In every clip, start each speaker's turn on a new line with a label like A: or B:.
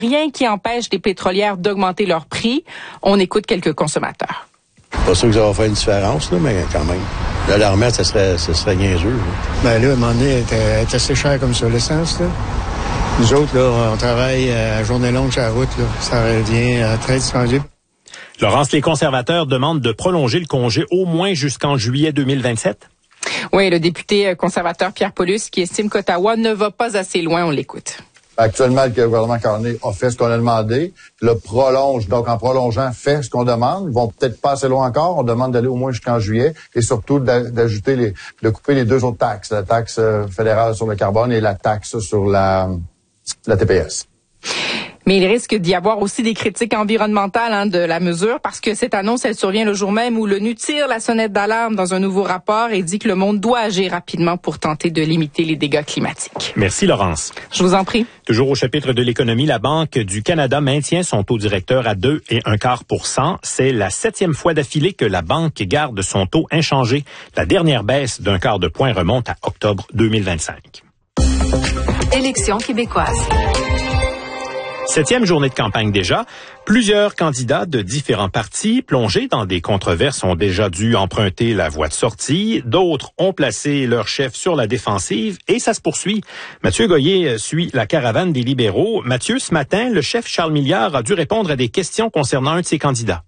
A: Rien qui empêche les pétrolières d'augmenter leur prix. On écoute quelques consommateurs.
B: Pas sûr que ça va faire une différence, là, mais quand même. Là, l'armée, ça serait niaiseux.
C: Ben là, à un moment donné, elle est assez chère comme ça, l'essence, là. Nous autres, là, on travaille à journée longue sur la route, là. Ça revient très dispendieux.
D: Laurence, les conservateurs demandent de prolonger le congé au moins jusqu'en juillet 2027.
A: Oui, le député conservateur Pierre Paulus qui estime qu'Ottawa ne va pas assez loin. On l'écoute.
E: Actuellement, le gouvernement Carney a fait ce qu'on a demandé, le prolonge, donc en prolongeant, fait ce qu'on demande. Ils vont peut-être pas assez loin encore. On demande d'aller au moins jusqu'en juillet et surtout de couper les deux autres taxes, la taxe fédérale sur le carbone et la taxe sur la TPS.
A: Mais il risque d'y avoir aussi des critiques environnementales de la mesure parce que cette annonce, elle survient le jour même où l'ONU tire la sonnette d'alarme dans un nouveau rapport et dit que le monde doit agir rapidement pour tenter de limiter les dégâts climatiques.
D: Merci Laurence.
A: Je vous en prie.
D: Toujours au chapitre de l'économie, la Banque du Canada maintient son taux directeur à 2,25%. C'est la 7e fois d'affilée que la banque garde son taux inchangé. La dernière baisse d'0,25 de point remonte à octobre 2025.
F: Élections québécoises.
D: 7e journée de campagne déjà. Plusieurs candidats de différents partis plongés dans des controverses ont déjà dû emprunter la voie de sortie. D'autres ont placé leur chef sur la défensive et ça se poursuit. Mathieu Goyer suit la caravane des libéraux. Mathieu, ce matin, le chef Charles Milliard a dû répondre à des questions concernant un de ses candidats.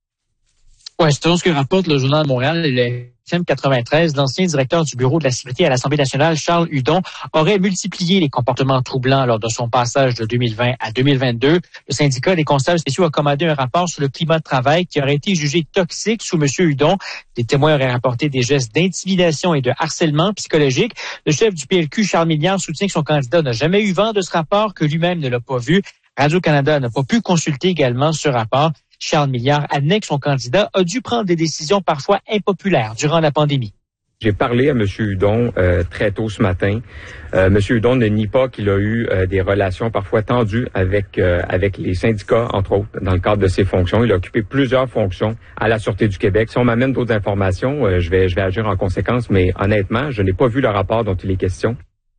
G: Oui, selon ce que rapporte le Journal de Montréal, le FM 93, l'ancien directeur du bureau de la sécurité à l'Assemblée nationale, Charles Hudon, aurait multiplié les comportements troublants lors de son passage de 2020 à 2022. Le syndicat des constables spéciaux a commandé un rapport sur le climat de travail qui aurait été jugé toxique sous M. Hudon. Les témoins auraient rapporté des gestes d'intimidation et de harcèlement psychologique. Le chef du PLQ, Charles Milliard, soutient que son candidat n'a jamais eu vent de ce rapport, que lui-même ne l'a pas vu. Radio-Canada n'a pas pu consulter également ce rapport. Charles Milliard admet que son candidat a dû prendre des décisions parfois impopulaires durant la pandémie.
H: J'ai parlé à M. Hudon très tôt ce matin. M. Hudon ne nie pas qu'il a eu des relations parfois tendues avec les syndicats, entre autres, dans le cadre de ses fonctions. Il a occupé plusieurs fonctions à la Sûreté du Québec. Si on m'amène d'autres informations, je vais agir en conséquence, mais honnêtement, je n'ai pas vu le rapport dont il est question.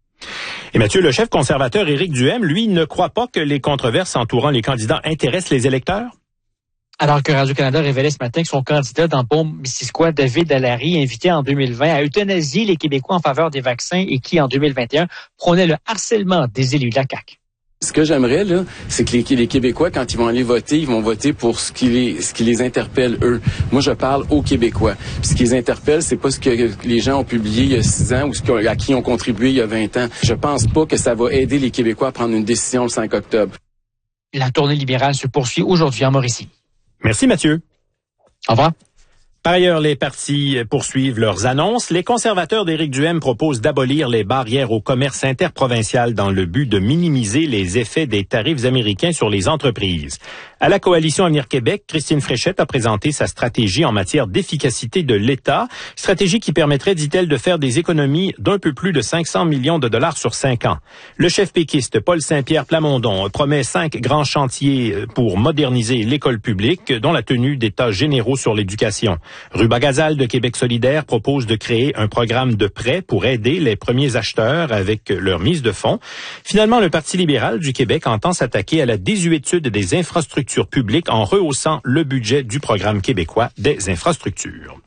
D: Et Mathieu, le chef conservateur Éric Duhaime, lui, ne croit pas que les controverses entourant les candidats intéressent les électeurs?
G: Alors que Radio-Canada révélait ce matin que son candidat dans Beaume-Missisquoi, David Allary, invité en 2020 à euthanasier les Québécois en faveur des vaccins et qui, en 2021, prônait le harcèlement des élus de la CAQ.
I: Ce que j'aimerais, là, c'est que les Québécois, quand ils vont aller voter, ils vont voter pour ce qui les interpelle, eux. Moi, je parle aux Québécois. Puis ce qui les interpelle, c'est pas ce que les gens ont publié il y a 6 ans ou à qui ils ont contribué il y a 20 ans. Je pense pas que ça va aider les Québécois à prendre une décision le 5 octobre.
G: La tournée libérale se poursuit aujourd'hui en Mauricie.
D: Merci Mathieu.
G: Au revoir.
D: Par ailleurs, les partis poursuivent leurs annonces. Les conservateurs d'Éric Duhaime proposent d'abolir les barrières au commerce interprovincial dans le but de minimiser les effets des tarifs américains sur les entreprises. À la Coalition Avenir Québec, Christine Fréchette a présenté sa stratégie en matière d'efficacité de l'État, stratégie qui permettrait, dit-elle, de faire des économies d'un peu plus de 500 millions de dollars sur 5 ans. Le chef péquiste Paul Saint-Pierre Plamondon promet 5 grands chantiers pour moderniser l'école publique, dont la tenue d'états généraux sur l'éducation. Ruba Gazal de Québec solidaire propose de créer un programme de prêt pour aider les premiers acheteurs avec leur mise de fonds. Finalement, le Parti libéral du Québec entend s'attaquer à la désuétude des infrastructures publiques en rehaussant le budget du programme québécois des infrastructures.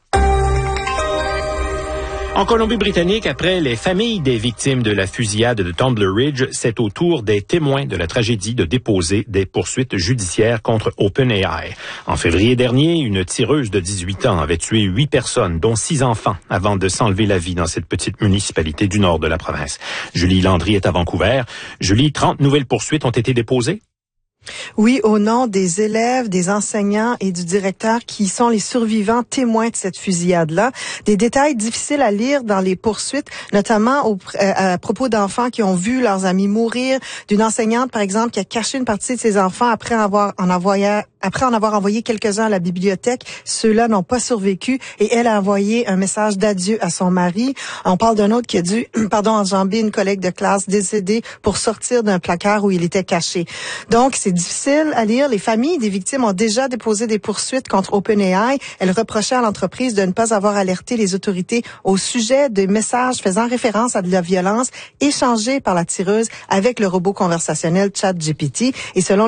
D: En Colombie-Britannique, après les familles des victimes de la fusillade de Tumbler Ridge, c'est au tour des témoins de la tragédie de déposer des poursuites judiciaires contre OpenAI. En février dernier, une tireuse de 18 ans avait tué 8 personnes, dont 6 enfants, avant de s'enlever la vie dans cette petite municipalité du nord de la province. Julie Landry est à Vancouver. Julie, 30 nouvelles poursuites ont été déposées?
J: Oui, au nom des élèves, des enseignants et du directeur qui sont les survivants témoins de cette fusillade-là. Des détails difficiles à lire dans les poursuites, notamment à propos d'enfants qui ont vu leurs amis mourir, d'une enseignante, par exemple, qui a caché une partie de ses enfants après en avoir après en avoir envoyé quelques-uns à la bibliothèque, ceux-là n'ont pas survécu et elle a envoyé un message d'adieu à son mari. On parle d'un autre qui a dû, enjamber une collègue de classe décédée pour sortir d'un placard où il était caché. Donc, c'est difficile à lire. Les familles des victimes ont déjà déposé des poursuites contre OpenAI. Elles reprochaient à l'entreprise de ne pas avoir alerté les autorités au sujet des messages faisant référence à de la violence échangés par la tireuse avec le robot conversationnel ChatGPT. Et selon